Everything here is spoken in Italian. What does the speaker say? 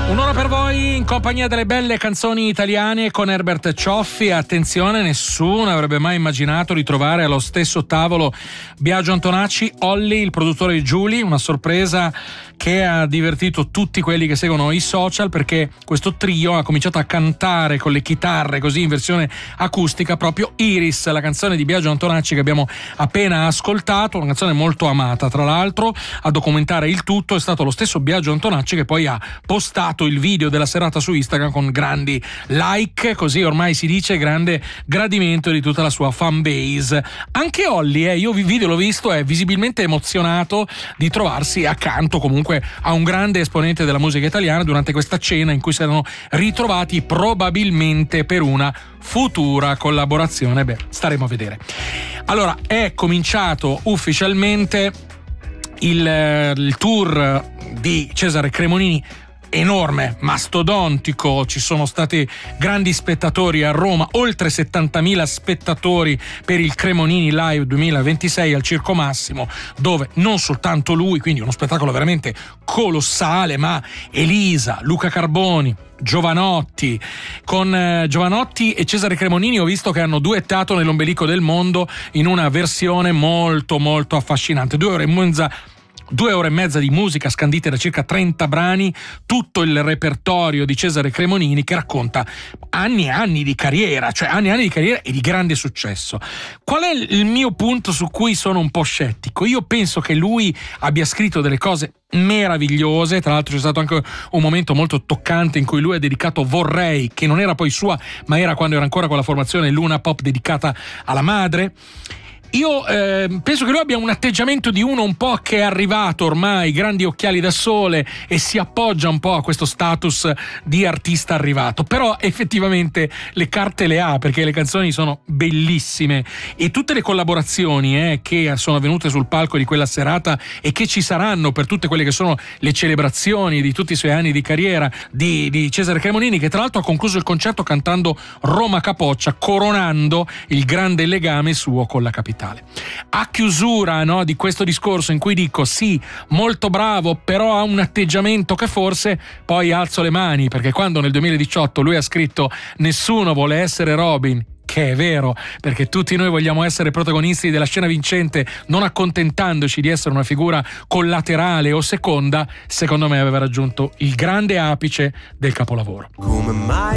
Un'ora per voi in compagnia delle belle canzoni italiane con Herbert Cioffi. Attenzione, nessuno avrebbe mai immaginato di trovare allo stesso tavolo Biagio Antonacci, Olly, il produttore di Giuly, una sorpresa che ha divertito tutti quelli che seguono i social, perché questo trio ha cominciato a cantare con le chitarre così in versione acustica proprio Iris, la canzone di Biagio Antonacci che abbiamo appena ascoltato, una canzone molto amata. Tra l'altro a documentare il tutto è stato lo stesso Biagio Antonacci che poi ha postato il video della serata su Instagram con grandi like, così ormai si dice grande gradimento di tutta la sua fan base. Anche Olly, io il video l'ho visto, è visibilmente emozionato di trovarsi accanto comunque a un grande esponente della musica italiana durante questa cena in cui si erano ritrovati probabilmente per una futura collaborazione. Beh, staremo a vedere. Allora, è cominciato ufficialmente il tour di Cesare Cremonini, enorme, mastodontico. Ci sono stati grandi spettatori a Roma, oltre 70.000 spettatori per il Cremonini Live 2026 al Circo Massimo, dove non soltanto lui, quindi uno spettacolo veramente colossale, ma Elisa, Luca Carboni, Giovanotti. Con Giovanotti e Cesare Cremonini ho visto che hanno duettato nell'ombelico del mondo in una versione molto molto affascinante. 2 ore e mezza di musica scandite da circa 30 brani, tutto il repertorio di Cesare Cremonini che racconta anni e anni di carriera, cioè anni e anni di carriera e di grande successo. Qual è il mio punto su cui sono un po' scettico? Io penso che lui abbia scritto delle cose meravigliose, tra l'altro c'è stato anche un momento molto toccante in cui lui ha dedicato Vorrei, che non era poi sua ma era quando era ancora con la formazione Luna Pop, dedicata alla madre. Io penso che lui abbia un atteggiamento di uno un po' che è arrivato ormai, grandi occhiali da sole, e si appoggia un po' a questo status di artista arrivato. Però effettivamente le carte le ha, perché le canzoni sono bellissime e tutte le collaborazioni che sono avvenute sul palco di quella serata e che ci saranno per tutte quelle che sono le celebrazioni di tutti i suoi anni di carriera di Cesare Cremonini, che tra l'altro ha concluso il concerto cantando Roma Capoccia, coronando il grande legame suo con la capitale. A chiusura, no, di questo discorso in cui dico sì, molto bravo, però ha un atteggiamento che forse poi alzo le mani, perché quando nel 2018 lui ha scritto "Nessuno vuole essere Robin", che è vero, perché tutti noi vogliamo essere protagonisti della scena vincente, non accontentandoci di essere una figura collaterale o seconda, secondo me aveva raggiunto il grande apice del capolavoro. Come mai